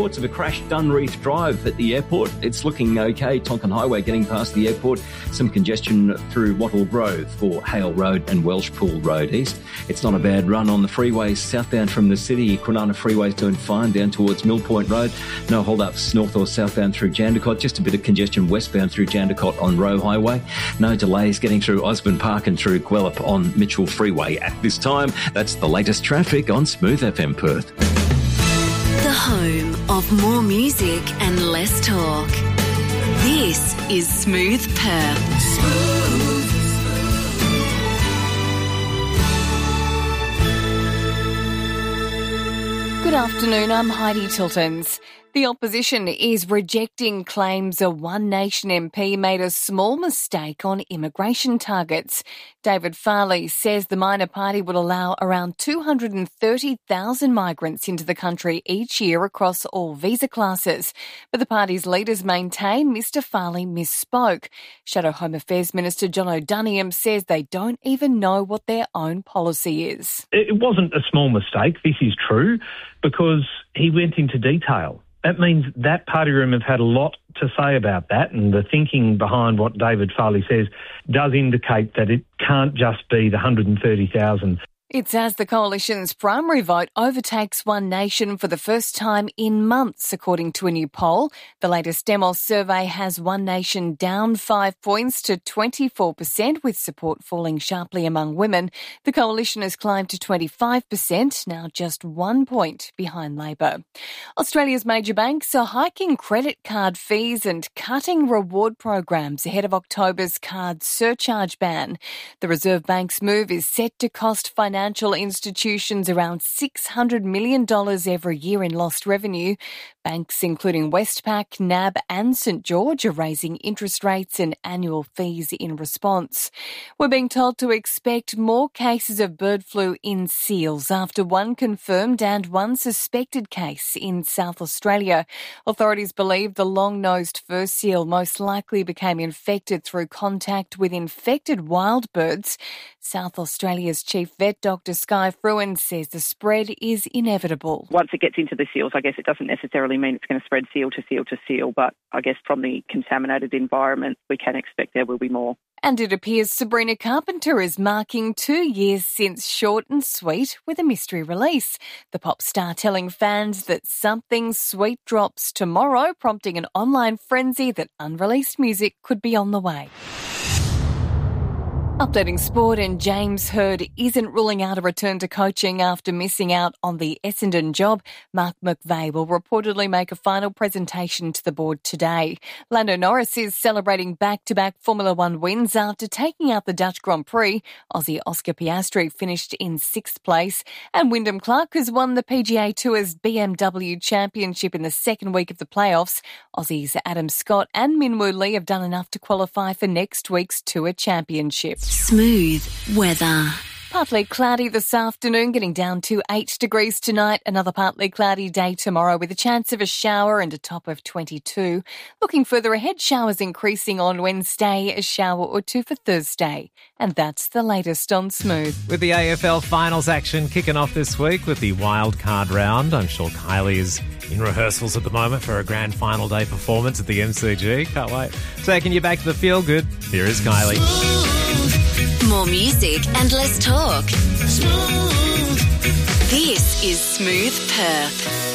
Reports of a crash Dunreath Drive at the airport. It's looking okay. Tonkin Highway getting past the airport. Some congestion through Wattle Grove for Hale Road and Welshpool Road East. It's not a bad run on the freeways southbound from the city. Kwinana Freeway's doing fine down towards Mill Point Road. No hold-ups north or southbound through Jandakot. Just a bit of congestion westbound through Jandakot on Roe Highway. No delays getting through Osborne Park and through Guelph on Mitchell Freeway at this time. That's the latest traffic on Smooth FM Perth. The home of more music and less talk. This is Smooth Perth. Good afternoon, I'm Heidi Tiltons. The opposition is rejecting claims a One Nation MP made a small mistake on immigration targets. David Farley says the minor party would allow around 230,000 migrants into the country each year across all visa classes. But the party's leaders maintain Mr Farley misspoke. Shadow Home Affairs Minister John O'Duniam says they don't even know what their own policy is. It wasn't a small mistake, this is true, because he went into detail. That means that party room have had a lot to say about that, and the thinking behind what David Farley says does indicate that it can't just be the 130,000. It's as the Coalition's primary vote overtakes One Nation for the first time in months, according to a new poll. The latest Demos survey has One Nation down 5 points to 24%, with support falling sharply among women. The Coalition has climbed to 25%, now just 1 point behind Labor. Australia's major banks are hiking credit card fees and cutting reward programs ahead of October's card surcharge ban. The Reserve Bank's move is set to cost financial institutions around $600 million every year in lost revenue. Banks including Westpac, NAB and St George are raising interest rates and annual fees in response. We're being told to expect more cases of bird flu in seals after one confirmed and one suspected case in South Australia. Authorities believe the long-nosed fur seal most likely became infected through contact with infected wild birds. South Australia's chief vet, Dr Skye Fruin, says the spread is inevitable. Once it gets into the seals, I guess it doesn't necessarily mean it's going to spread seal to seal to seal, but I guess from the contaminated environment, we can expect there will be more. And it appears Sabrina Carpenter is marking 2 years since Short and Sweet with a mystery release. The pop star telling fans that something sweet drops tomorrow, prompting an online frenzy that unreleased music could be on the way. Updating sport, and James Hird isn't ruling out a return to coaching after missing out on the Essendon job. Mark McVeigh will reportedly make a final presentation to the board today. Lando Norris is celebrating back-to-back Formula One wins after taking out the Dutch Grand Prix. Aussie Oscar Piastri finished in 6th place, and Wyndham Clark has won the PGA Tour's BMW Championship in the second week of the playoffs. Aussies Adam Scott and Minwoo Lee have done enough to qualify for next week's Tour Championship. Smooth weather. Partly cloudy this afternoon, getting down to 8 degrees tonight. Another partly cloudy day tomorrow with a chance of a shower and a top of 22. Looking further ahead, showers increasing on Wednesday, a shower or two for Thursday. And that's the latest on Smooth. With the AFL finals action kicking off this week with the wild card round, I'm sure Kylie is in rehearsals at the moment for a grand final day performance at the MCG. Can't wait. Taking you back to the feel good, here is Kylie. More music and less talk. This is Smooth Perth.